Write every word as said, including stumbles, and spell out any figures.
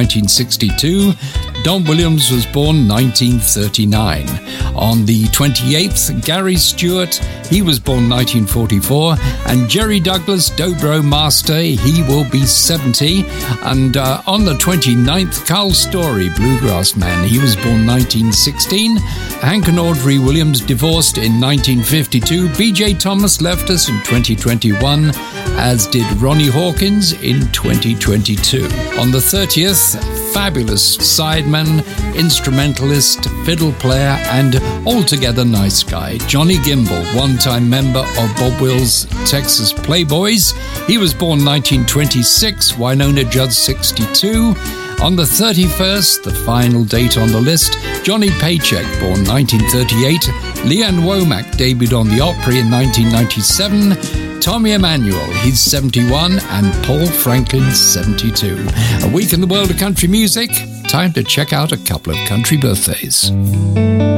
nineteen sixty-two. Don Williams was born nineteen thirty-nine. On the twenty-eighth, Gary Stewart, he was born nineteen forty-four. And Jerry Douglas, Dobro Master, he will be seventy. And uh, on the twenty-ninth, Carl Story, Bluegrass Man, he was born nineteen sixteen. Hank and Audrey Williams divorced in nineteen fifty-two. B J Thomas left us in twenty twenty-one, as did Ronnie Hawkins in twenty twenty-two. On the thirtieth, fabulous sideman, instrumentalist, fiddle player, and altogether nice guy, Johnny Gimbel, one-time member of Bob Wills' Texas Playboys. He was born nineteen twenty-six, Wynonna Judd sixty-two. On the thirty-first, the final date on the list, Johnny Paycheck, born nineteen thirty-eight. Leanne Womack debuted on the Opry in nineteen ninety-seven. Tommy Emmanuel, he's seventy-one, and Paul Franklin, seventy-two. A week in the world of country music. Time to check out a couple of country birthdays.